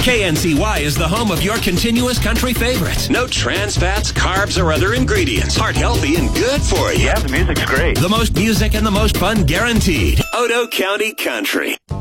KNCY is the home of your continuous country favorites. No trans fats, carbs, or other ingredients. Heart healthy and good for you. Yeah, the music's great. The most music and the most fun guaranteed. Odo County Country.